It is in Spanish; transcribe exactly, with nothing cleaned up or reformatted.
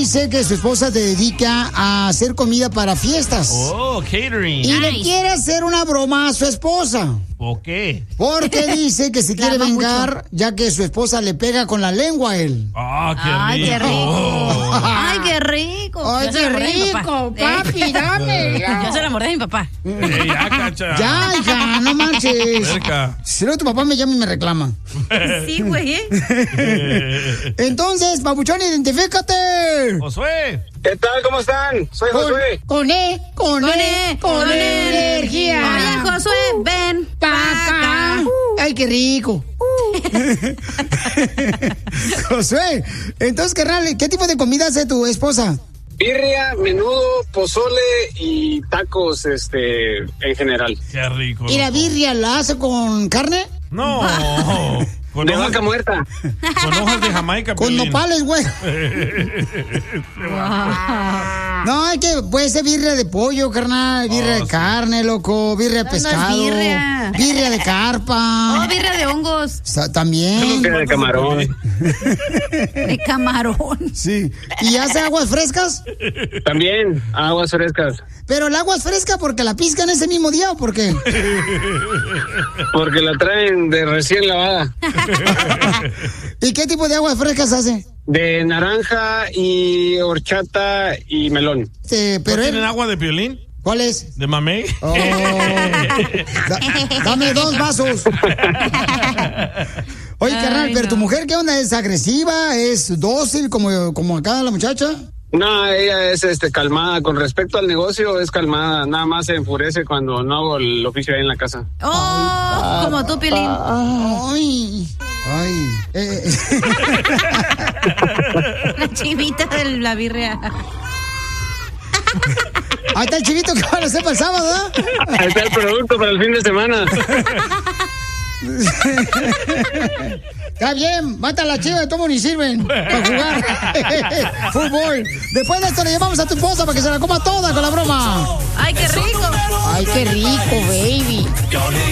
dice que su esposa se dedica a hacer comida para fiestas. Oh, catering. Y nice. le quiere hacer una broma a su esposa. ¿Por qué? Porque dice que se quiere vengar, mucho. ya que su esposa le pega con la lengua a él. Ah, qué Ay, rico. qué rico. Ay, qué rico. Ay, qué rico, papi, dame. Yo se la mordé a mi papá. Hey, ya, cacha. Ya, hija, no manches. Cerca. Si no, tu papá me llama y me reclama. Sí, güey, ¿eh? Entonces, papuchón, identifícate. Josué. ¿Qué tal? ¿Cómo están? Soy con, Josué. Con E, con, con E, E, con, con E, energía. Oye, Josué, ven pa' acá. Uh. Ay, qué rico. Uh. Josué, entonces, carnal, ¿qué tipo de comida hace tu esposa? Birria, menudo, pozole y tacos, este, en general. Qué rico. ¿Y la birria la hace con carne? No. Con de vaca muerta. Con hojas de Jamaica. Con Piolín. nopales, güey. No, es que puede ser birria de pollo, carnal, birria oh, de sí. carne, loco, birria de pescado. No es birria. Birria de carpa. Oh, birria de hongos. O sea, también. Birria de camarón. De camarón. Sí. ¿Y hace aguas frescas? También, aguas frescas. ¿Pero el agua es fresca porque la piscan ese mismo día o por qué? Porque la traen de recién lavada. ¿Y qué tipo de aguas frescas hace? De naranja y horchata y melón. Sí, pero ¿No él... tienen agua de Piolín? ¿Cuál es? ¿De mamey? Oh. Da, dame dos vasos. Oye, Ay, carnal, no. pero tu mujer, ¿qué onda? ¿Es agresiva? ¿Es dócil como, como acá la muchacha? No, ella es este calmada. Con respecto al negocio, es calmada. Nada más se enfurece cuando no hago el oficio ahí en la casa. ¡Oh! Ay, como tú, Piolín. ¡Ay! ¡Ay! Eh. La chivita de la birria. Ahí está el chivito que van a hacer para el sábado, ¿eh? Ahí está el producto para el fin de semana. Está bien, mata a la chiva, tomo ni sirven para jugar fútbol. Después de esto le llevamos a tu esposa para que se la coma toda con la broma. ¡Ay, qué rico! ¡Ay, qué rico, baby!